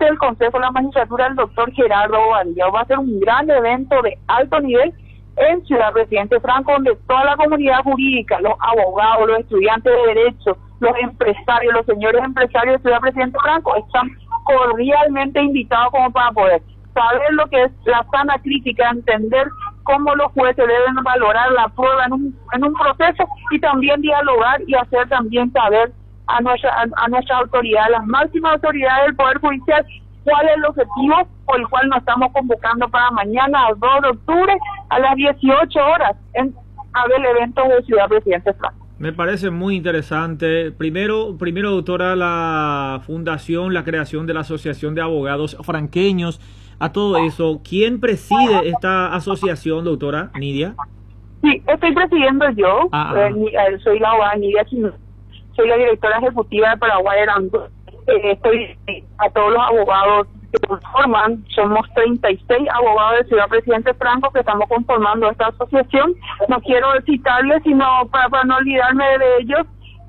presidente del Consejo de la Magistratura, el doctor Gerardo Bobadilla. Va a ser un gran evento de alto nivel en Ciudad Presidente Franco, donde toda la comunidad jurídica, los abogados, los estudiantes de Derecho, los empresarios, los señores empresarios de Ciudad Presidente Franco están cordialmente invitados como para poder saber lo que es la sana crítica, entender cómo los jueces deben valorar la prueba en un proceso y también dialogar y hacer también saber a nuestras autoridades, las máximas autoridades del Poder Judicial, cuál es el objetivo por el cual nos estamos convocando para mañana, 2 de octubre, a las 18 horas, a ver el evento de Ciudad Presidente Franco. Me parece muy interesante. Primero, doctora, la fundación, la creación de la Asociación de Abogados Franqueños, a todo eso, ¿quién preside esta asociación, doctora Nidia? Sí, estoy presidiendo yo, soy la abogada Nidia Chino, soy la directora ejecutiva de Paraguay Arandú. Estoy a todos los abogados que conforman, somos 36 abogados de Ciudad Presidente Franco que estamos conformando esta asociación. No quiero citarles, sino para no olvidarme de ellos.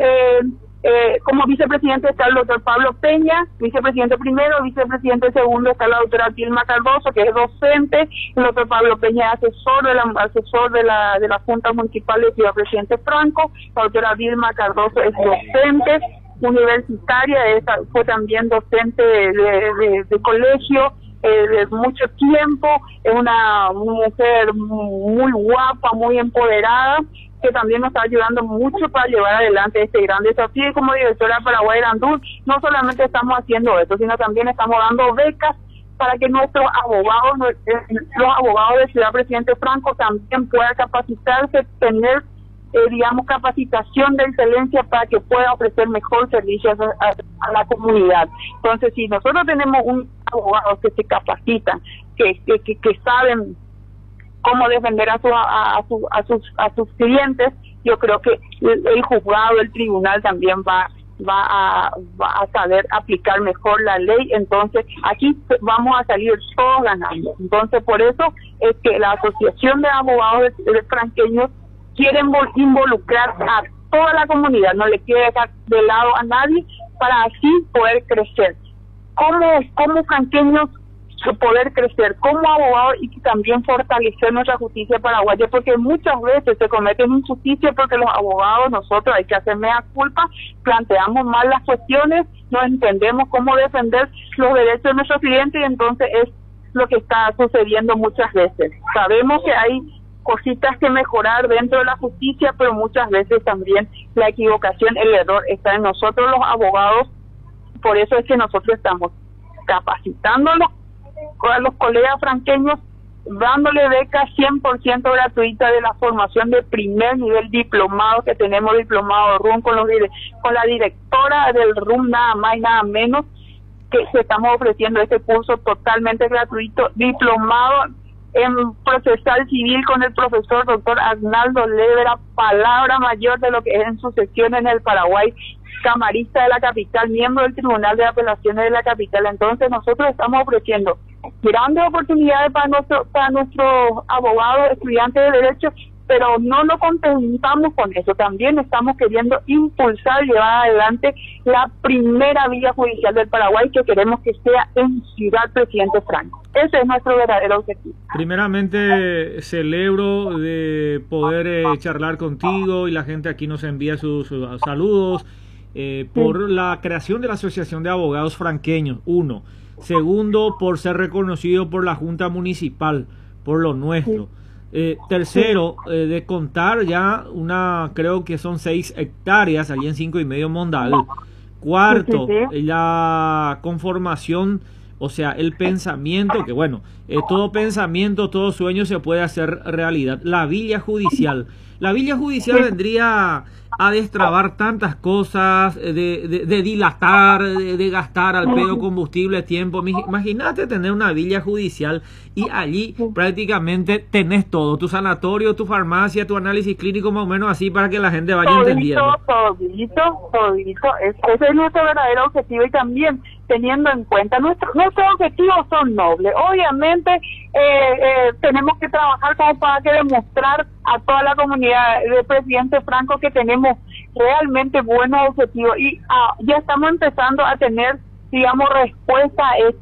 Como vicepresidente está el doctor Pablo Peña, vicepresidente primero, vicepresidente segundo está la doctora Tilma Cardoso, que es docente, el doctor Pablo Peña es asesor de la Junta Municipal de Ciudad Presidente Franco, la doctora Tilma Cardoso es docente universitaria, fue también docente de colegio de mucho tiempo, es una mujer muy guapa, muy empoderada, que también nos está ayudando mucho para llevar adelante este gran desafío. Y como directora de Paraguay Arandú, no solamente estamos haciendo esto, sino también estamos dando becas para que nuestros abogados, los abogados de Ciudad Presidente Franco también puedan capacitarse, tener capacitación de excelencia para que pueda ofrecer mejor servicio a la comunidad. Entonces, si nosotros tenemos un abogado que se capacita, que saben cómo defender a sus clientes, yo creo que el juzgado, el tribunal también va a saber aplicar mejor la ley. Entonces aquí vamos a salir todos ganando. Entonces por eso es que la Asociación de Abogados de Franqueños quieren involucrar a toda la comunidad, no le quiere dejar de lado a nadie para así poder crecer. Como franqueños poder crecer como abogados y también fortalecer nuestra justicia paraguaya, porque muchas veces se cometen injusticias porque los abogados, nosotros hay que hacer mea culpa, planteamos mal las cuestiones, no entendemos cómo defender los derechos de nuestros clientes y entonces es lo que está sucediendo muchas veces. Sabemos que hay cositas que mejorar dentro de la justicia, pero muchas veces también la equivocación, el error está en nosotros los abogados. Por eso es que nosotros estamos capacitándonos a los colegas franqueños, dándole becas 100% gratuita de la formación de primer nivel diplomado que tenemos, diplomado RUM con la directora del RUM, nada más y nada menos, que estamos ofreciendo este curso totalmente gratuito, diplomado en procesal civil con el profesor doctor Arnaldo Levera, palabra mayor de lo que es en su sección en el Paraguay, camarista de la capital, miembro del Tribunal de Apelaciones de la capital. Entonces nosotros estamos ofreciendo grandes oportunidades para nuestros abogados, estudiantes de derecho, pero no nos contentamos con eso, también estamos queriendo impulsar, llevar adelante la primera vía judicial del Paraguay, que queremos que sea en Ciudad Presidente Franco. Ese es nuestro verdadero objetivo. Primeramente, celebro de poder charlar contigo y la gente aquí nos envía sus saludos por la creación de la Asociación de Abogados Franqueños, uno. Segundo, por ser reconocido por la Junta Municipal, por lo nuestro. Tercero, de contar ya creo que son 6 hectáreas allí en 5,5 Mondal. Cuarto, la conformación, o sea, el pensamiento, que bueno, todo pensamiento, todo sueño se puede hacer realidad. La villa judicial. La villa judicial vendría a destrabar tantas cosas, de dilatar, de gastar al pedo combustible, tiempo. Imagínate tener una villa judicial y allí prácticamente tenés todo, tu sanatorio, tu farmacia, tu análisis clínico, más o menos así, para que la gente vaya entendiendo. Todito. Ese es nuestro verdadero objetivo, y también teniendo en cuenta nuestros objetivos son nobles. Obviamente tenemos que trabajar como para que demostrar a toda la comunidad de Presidente Franco que tenemos realmente buenos objetivos, y ya estamos empezando a tener, digamos, respuesta a